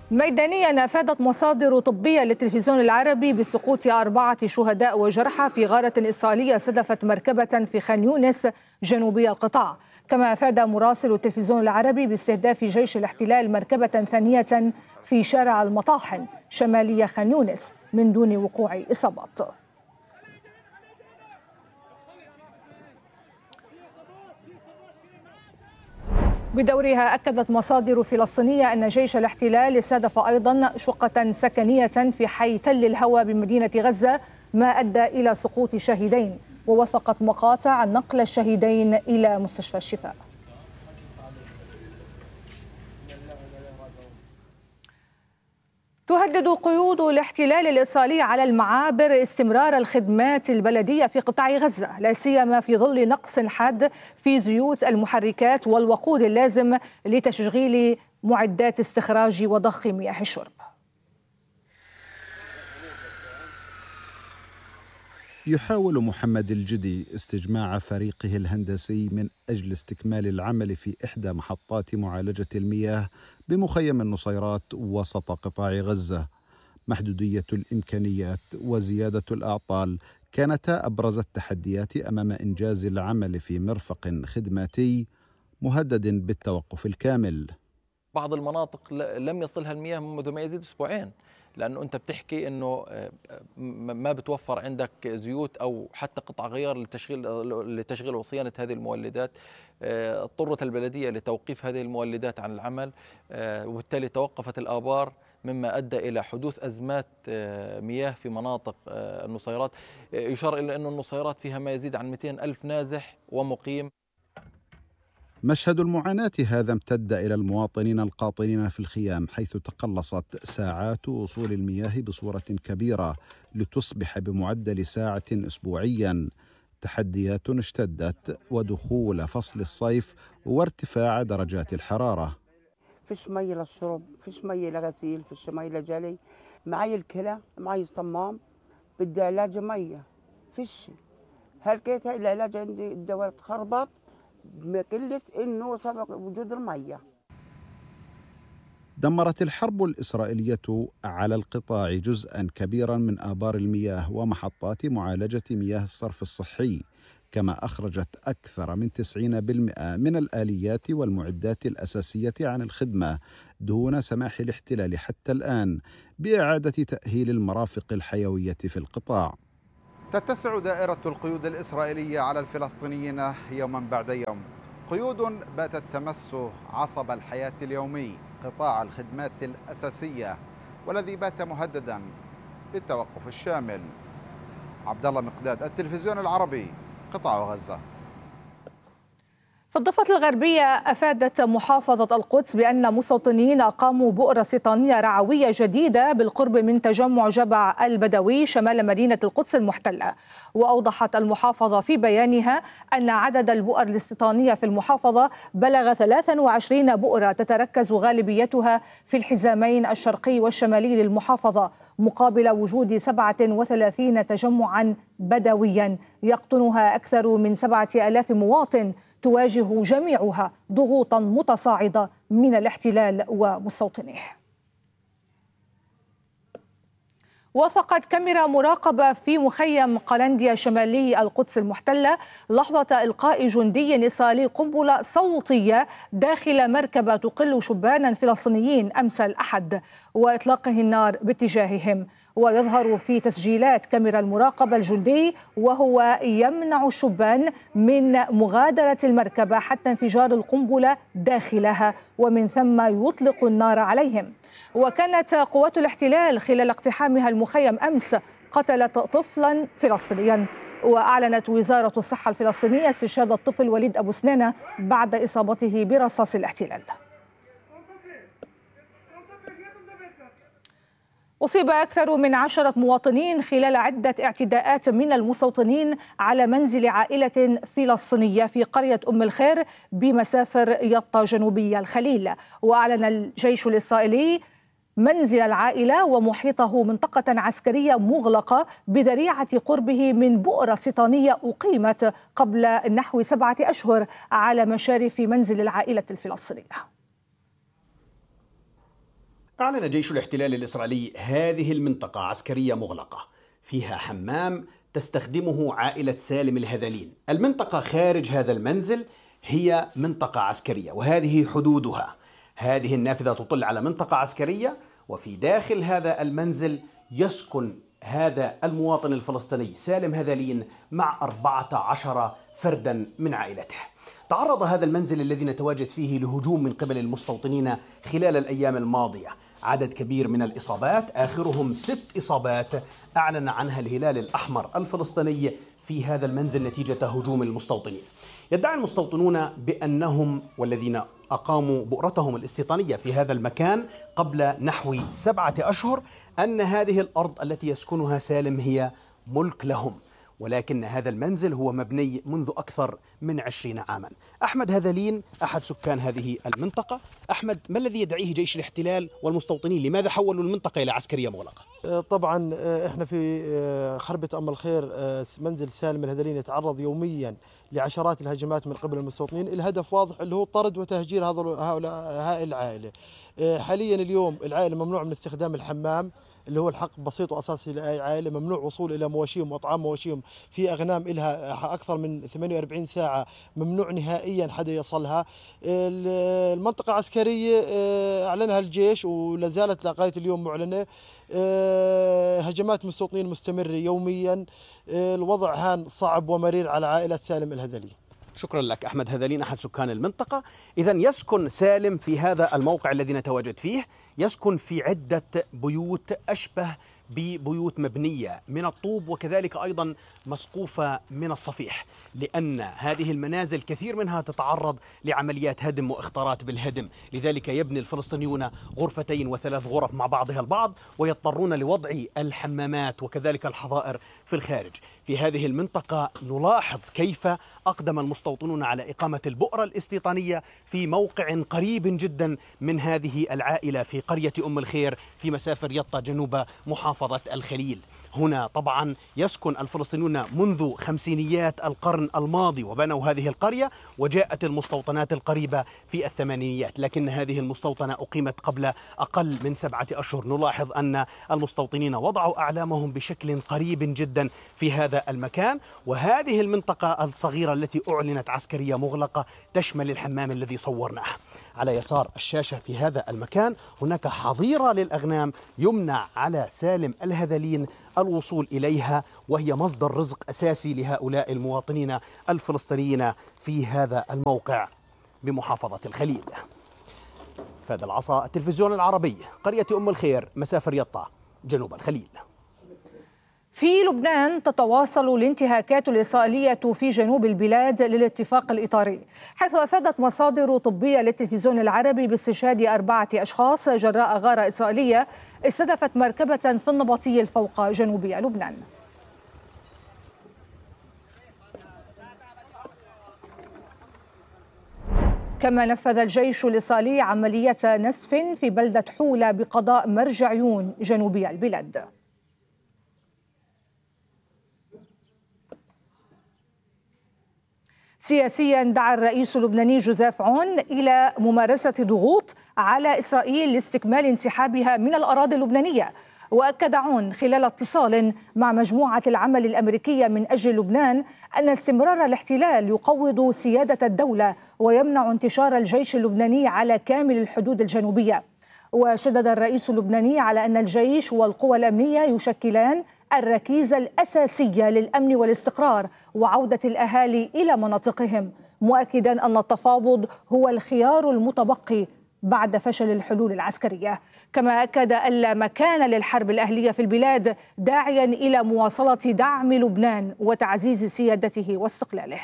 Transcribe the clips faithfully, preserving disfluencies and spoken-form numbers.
ميدانيا أفادت مصادر طبية للتلفزيون العربي بسقوط أربعة شهداء وجرحى في غارة إسرائيلية صدفت مركبة في خان يونس جنوبي القطاع. كما أفاد مراسل التلفزيون العربي باستهداف جيش الاحتلال مركبة ثانية في شارع المطاحن شمالي خان يونس من دون وقوع إصابات. بدورها أكدت مصادر فلسطينية أن جيش الاحتلال استهدف أيضا شقة سكنية في حي تل الهوى بمدينة غزة ما أدى إلى سقوط شهيدين، ووثقت مقاطع نقل الشهيدين إلى مستشفى الشفاء. تهدد قيود الاحتلال الإسرائيلي على المعابر استمرار الخدمات البلدية في قطاع غزة، لا سيما في ظل نقص حاد في زيوت المحركات والوقود اللازم لتشغيل معدات استخراج وضخ مياه الشرب. يحاول محمد الجدي استجماع فريقه الهندسي من أجل استكمال العمل في إحدى محطات معالجة المياه بمخيم النصيرات وسط قطاع غزة. محدودية الإمكانيات وزيادة الأعطال كانتا أبرز التحديات أمام إنجاز العمل في مرفق خدماتي مهدد بالتوقف الكامل. بعض المناطق لم يصلها المياه منذ ما يزيد أسبوعين، لأنه أنت بتحكي أنه ما بتوفر عندك زيوت أو حتى قطع غيار لتشغيل لتشغيل وصيانة هذه المولدات. اضطرت البلدية لتوقيف هذه المولدات عن العمل، وبالتالي توقفت الآبار مما أدى إلى حدوث أزمات مياه في مناطق النصيرات. يشار إلى أن النصيرات فيها ما يزيد عن مئتين ألف نازح ومقيم. مشهد المعاناة هذا امتد إلى المواطنين القاطنين في الخيام، حيث تقلصت ساعات وصول المياه بصورة كبيرة لتصبح بمعدل ساعة أسبوعيا. تحديات اشتدت ودخول فصل الصيف وارتفاع درجات الحرارة. فيش مي للشرب، فيش مي لغسيل، فيش مي لجلي، معي الكلى، معي الصمام، بدي علاج مية، فيش. هلقيت هاي العلاج عندي الدواء تخربط بقلة إنه سبق وجود المية. دمرت الحرب الإسرائيلية على القطاع جزءا كبيرا من آبار المياه ومحطات معالجة مياه الصرف الصحي، كما أخرجت أكثر من تسعين بالمئة من الآليات والمعدات الأساسية عن الخدمة دون سماح الاحتلال حتى الآن بإعادة تأهيل المرافق الحيوية في القطاع. تتسع دائرة القيود الإسرائيلية على الفلسطينيين يوما بعد يوم، قيود باتت تمس عصب الحياة اليومي، قطاع الخدمات الأساسية، والذي بات مهددا بالتوقف الشامل. عبد الله مقداد، التلفزيون العربي، قطاع غزة. في الضفة الغربية أفادت محافظة القدس بأن مستوطنين أقاموا بؤرة استيطانية رعوية جديدة بالقرب من تجمع جبع البدوي شمال مدينة القدس المحتلة. وأوضحت المحافظة في بيانها أن عدد البؤر الاستيطانية في المحافظة بلغ ثلاثة وعشرين بؤرة تتركز غالبيتها في الحزامين الشرقي والشمالي للمحافظة، مقابل وجود سبعة وثلاثين تجمعا بدويا يقطنها أكثر من سبعة آلاف مواطن تواجه جميعها ضغوطا متصاعدة من الاحتلال ومستوطنيه. وثقت كاميرا مراقبة في مخيم قلنديا شمالي القدس المحتلة لحظة إلقاء جندي إسرائيلي قنبلة صوتية داخل مركبة تقل شبانا فلسطينيين أمس الأحد وإطلاقه النار باتجاههم. ويظهر في تسجيلات كاميرا المراقبة الجندي وهو يمنع الشبان من مغادرة المركبة حتى انفجار القنبلة داخلها، ومن ثم يطلق النار عليهم. وكانت قوات الاحتلال خلال اقتحامها المخيم أمس قتلت طفلا فلسطينيا. وأعلنت وزارة الصحة الفلسطينية استشهاد الطفل وليد أبو سنانة بعد إصابته برصاص الاحتلال. أصيب أكثر من عشرة مواطنين خلال عدة اعتداءات من المستوطنين على منزل عائلة فلسطينية في قرية أم الخير بمسافر يطا جنوبي الخليل. وأعلن الجيش الإسرائيلي منزل العائلة ومحيطه منطقة عسكرية مغلقة بذريعة قربه من بؤرة استيطانية أقيمت قبل نحو سبعة أشهر على مشارف منزل العائلة الفلسطينية. أعلن جيش الاحتلال الإسرائيلي هذه المنطقة عسكرية مغلقة فيها حمام تستخدمه عائلة سالم الهذلين. المنطقة خارج هذا المنزل هي منطقة عسكرية وهذه حدودها. هذه النافذة تطل على منطقة عسكرية، وفي داخل هذا المنزل يسكن هذا المواطن الفلسطيني سالم هذلين مع أربعة عشر فردا من عائلته. تعرض هذا المنزل الذي نتواجد فيه لهجوم من قبل المستوطنين خلال الأيام الماضية. عدد كبير من الإصابات، آخرهم ست إصابات أعلن عنها الهلال الأحمر الفلسطيني في هذا المنزل نتيجة هجوم المستوطنين. يدعي المستوطنون بأنهم والذين أقاموا بؤرتهم الاستيطانية في هذا المكان قبل نحو سبعة أشهر أن هذه الأرض التي يسكنها سالم هي ملك لهم، ولكن هذا المنزل هو مبني منذ أكثر من عشرين عاما. أحمد هذلين أحد سكان هذه المنطقة. أحمد، ما الذي يدعيه جيش الاحتلال والمستوطنين؟ لماذا حولوا المنطقة إلى عسكرية مغلقة؟ طبعا احنا في خربة أم الخير منزل سالم الهذلين يتعرض يوميا لعشرات الهجمات من قبل المستوطنين. الهدف واضح اللي هو طرد وتهجير هؤلاء هاي العائلة. حاليا اليوم العائلة ممنوع من استخدام الحمام اللي هو الحق بسيط وأساسي لأي عائلة، ممنوع وصول إلى مواشيهم وأطعام مواشيهم في أغنام إلها أكثر من ثمانية وأربعين ساعة، ممنوع نهائيا حدا يصلها. المنطقة عسكرية أعلنها الجيش ولا زالت لغاية اليوم معلنة. هجمات مستوطنين مستمرة يوميا. الوضع هان صعب ومرير على عائلة سالم الهذلي. شكرا لك أحمد هذلين أحد سكان المنطقة. إذا يسكن سالم في هذا الموقع الذي نتواجد فيه، يسكن في عدة بيوت أشبه ببيوت مبنية من الطوب وكذلك أيضا مسقوفة من الصفيح، لأن هذه المنازل كثير منها تتعرض لعمليات هدم واختراط بالهدم. لذلك يبني الفلسطينيون غرفتين وثلاث غرف مع بعضها البعض ويضطرون لوضع الحمامات وكذلك الحظائر في الخارج. في هذه المنطقة نلاحظ كيف أقدم المستوطنون على إقامة البؤرة الاستيطانية في موقع قريب جدا من هذه العائلة في قرية أم الخير في مسافة يطا جنوب محافظة الخليل. هنا طبعا يسكن الفلسطينيون منذ خمسينيات القرن الماضي وبنوا هذه القرية، وجاءت المستوطنات القريبة في الثمانينيات، لكن هذه المستوطنة أقيمت قبل أقل من سبعة أشهر. نلاحظ أن المستوطنين وضعوا أعلامهم بشكل قريب جدا في هذا المكان. وهذه المنطقة الصغيرة التي أعلنت عسكرية مغلقة تشمل الحمام الذي صورناه. على يسار الشاشة في هذا المكان هناك حظيرة للأغنام يمنع على سالم الهذلين الوصول إليها، وهي مصدر رزق أساسي لهؤلاء المواطنين الفلسطينيين في هذا الموقع بمحافظة الخليل. فهد العصا، التلفزيون العربي، قرية أم الخير، مسافة يطا جنوب الخليل. في لبنان تتواصل الانتهاكات الإسرائيلية في جنوب البلاد للاتفاق الإطاري، حيث أفادت مصادر طبية للتلفزيون العربي باستشهاد أربعة أشخاص جراء غارة إسرائيلية استهدفت مركبة في النبطي الفوق جنوبي لبنان. كما نفذ الجيش الإسرائيلي عملية نسف في بلدة حولة بقضاء مرج عيون جنوبي البلاد. سياسيا دعا الرئيس اللبناني جوزيف عون إلى ممارسة ضغوط على إسرائيل لاستكمال انسحابها من الأراضي اللبنانية. وأكد عون خلال اتصال مع مجموعة العمل الأمريكية من أجل لبنان أن استمرار الاحتلال يقوض سيادة الدولة ويمنع انتشار الجيش اللبناني على كامل الحدود الجنوبية. وشدد الرئيس اللبناني على أن الجيش والقوى الأمنية يشكلان الركيزة الأساسية للأمن والاستقرار وعودة الأهالي إلى مناطقهم، مؤكدا أن التفاوض هو الخيار المتبقي بعد فشل الحلول العسكرية. كما أكد أن لا مكان للحرب الأهلية في البلاد، داعيا إلى مواصلة دعم لبنان وتعزيز سيادته واستقلاله.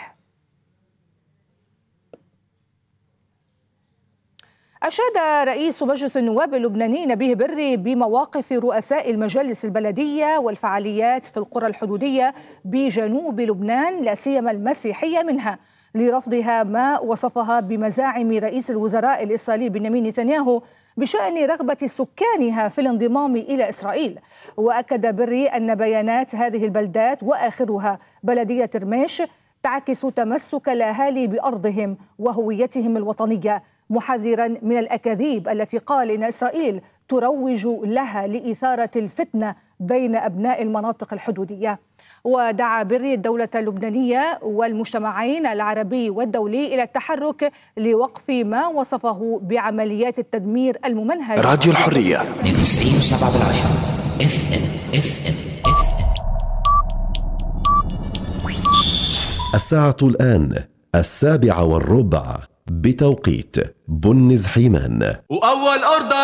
أشاد رئيس مجلس النواب اللبناني نبيه بري بمواقف رؤساء المجالس البلدية والفعاليات في القرى الحدودية بجنوب لبنان لا سيما المسيحية منها، لرفضها ما وصفها بمزاعم رئيس الوزراء الإسرائيلي بنيامين نتنياهو بشأن رغبة سكانها في الانضمام إلى إسرائيل. وأكد بري أن بيانات هذه البلدات وآخرها بلدية رميش تعكس تمسك الأهالي بأرضهم وهويتهم الوطنية، محذرا من الأكاذيب التي قال إن إسرائيل تروج لها لإثارة الفتنة بين أبناء المناطق الحدودية. ودعا بري الدولة اللبنانية والمجتمعين العربي والدولي إلى التحرك لوقف ما وصفه بعمليات التدمير الممنهجة. راديو الحرية تسعين وسبعة بالعشرة اف ام اف ام اف ام. الساعة الآن السابعة والربع بتوقيت بنز حيمان. وأول أرض